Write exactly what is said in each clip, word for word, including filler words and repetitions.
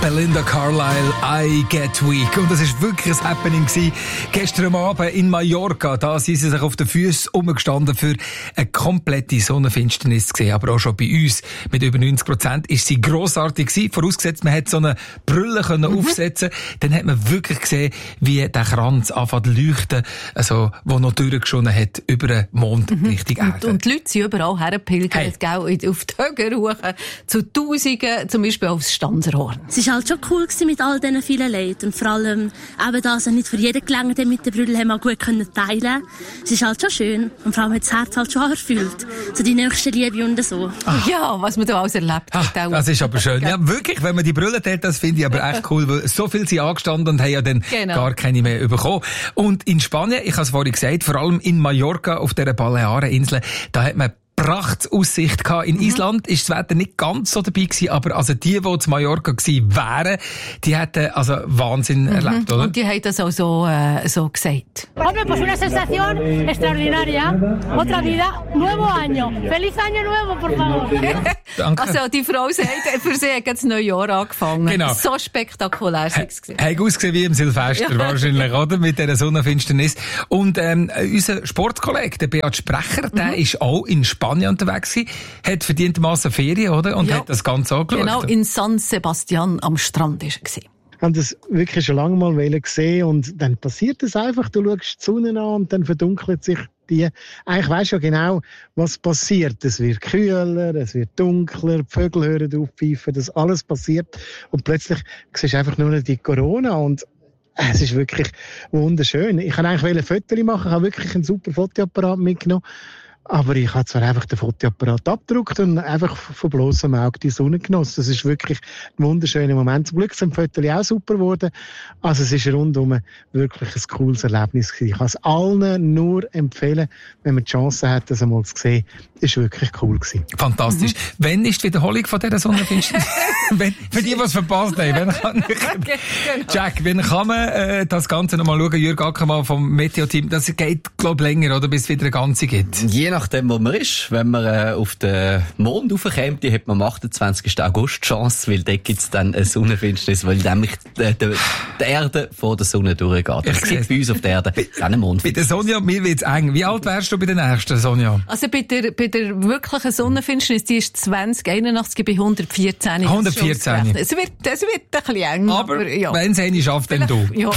Belinda Carlisle, I Get Weak. Und das war wirklich ein Happening gewesen. Gestern Abend in Mallorca, da sind sie sich auf den Füßen umgestanden für eine komplette Sonnenfinsternis gesehen. Aber auch schon bei uns mit über neunzig Prozent ist sie grossartig gewesen. Vorausgesetzt, man hätte so eine Brille können mhm. aufsetzen. Dann hat man wirklich gesehen, wie der Kranz anfängt zu leuchten, also, wo noch durchgeschonen hat über den Mond mhm. Richtung Erde. Und, und die Leute sind überall hergepilgert, hey. Gell, auf die Höhe hoch, zu Tausenden, zum Beispiel aufs Stanzerhorn. Es war halt schon cool mit all diesen vielen Leuten. Und vor allem eben das, nicht für jeden gelangt, der mit der Brille haben wir gut teilen können. Es ist halt schon schön. Und vor allem hat das Herz halt schon erfüllt. So die nächste Liebe und so. Ach. Ja, was man da alles erlebt hat. Ach, das ist aber schön. Ja, wirklich, wenn man die Brille teilt, das finde ich aber echt cool, weil so viel sind angestanden und haben ja dann genau. gar keine mehr bekommen. Und in Spanien, ich habe es vorhin gesagt, vor allem in Mallorca, auf dieser Baleareninsel, da hat man Prachtaussicht gehabt. In mhm. Island ist das Wetter nicht ganz so dabei gewesen, aber also die, die zu Mallorca gewesen wären, die hätten also Wahnsinn mhm. erlebt, oder? Und die haben das auch so, äh, so gesagt. Hombre, pues una sensación extraordinaria. Otra vida, nuevo año. Feliz año nuevo, por favor. Danke. Also die Frau sagt, für sie hat das neue Jahr angefangen. Genau. So spektakulär war es. Hat ausgesehen wie im Silvester ja. wahrscheinlich, oder? Mit dieser Sonnenfinsternis. Und ähm, unser Sportkollege, der Beat Sprecher, mhm. der ist auch in Spanien Spanien unterwegs gewesen, hat verdientermassen Ferien, oder? Und ja. hat das Ganze angeschaut. Genau, in San Sebastian am Strand war er. Ich habe das wirklich schon lange mal gesehen und dann passiert es einfach. Du schaust die Sonne an und dann verdunkelt sich die. Eigentlich weisst du ja genau, was passiert. Es wird kühler, es wird dunkler, die Vögel hören auf pfeifen, das alles passiert. Und plötzlich siehst du einfach nur noch die Corona und es ist wirklich wunderschön. Ich wollte eigentlich ein Foto machen, ich habe wirklich einen super Fotoapparat mitgenommen. Aber ich habe zwar einfach den Fotoapparat abgedruckt und einfach von bloßem Auge die Sonne genossen. Das ist wirklich ein wunderschöner Moment. Zum Glück sind die Fotos auch super geworden. Also es ist rundum wirklich ein cooles Erlebnis gewesen. Ich kann es allen nur empfehlen, wenn man die Chance hat, das einmal zu sehen. Das war wirklich cool gewesen. Fantastisch. Mhm. Wann ist die Wiederholung von dieser Sonnenfinsternis? Für die, die es verpasst haben. Wenn kann okay, genau. Jack, wann kann man äh, das Ganze nochmal schauen? Jürg Ackermann vom Meteo-Team. Das geht, glaube ich, länger, oder? Bis es wieder eine ganze gibt. Je nachdem, wo man ist. Wenn man äh, auf den Mond raufkommt, die hat man am achtundzwanzigsten August Chance, weil dort gibt es dann eine Sonnenfinsternis, weil nämlich die, die, die Erde vor der Sonne durchgeht. Es gibt bei uns auf der Erde einen Mond. Bei der Sonja, mir wird's eng. Wie alt wärst du bei der nächsten, Sonja? Also bei der, bei der wirklichen Sonnenfinsternis, die ist zwanzig einundachtzig bei hundertvierzehn. hundertvierzehn. Es wird, es wird ein bisschen eng. Aber, aber ja. wenn es eine schafft, dann du. Ja.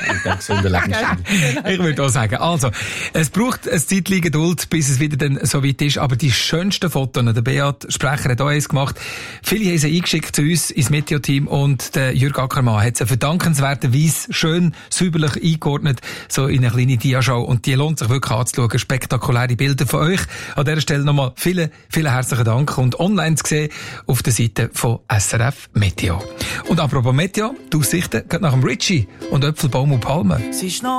Ich würde auch sagen. Also, es braucht ein Zeitchen Geduld, bis es wieder dann so weit ist. Aber die schönsten Fotos, der Beat Sprecher hat auch eins gemacht. Viele haben sie eingeschickt zu uns ins Meteo-Team und der Jürg Ackermann hat sie verdankenswerterweise schön säuberlich eingeordnet, so in eine kleine Diaschau. Und die lohnt sich wirklich anzuschauen. Spektakuläre Bilder von euch. An dieser Stelle nochmal vielen, vielen herzlichen Dank und online zu sehen auf der Seite von S R F Meteo. Und apropos Meteo, die Aussichten geht nach dem Ritchie und Äpfel, Baum und Palmen.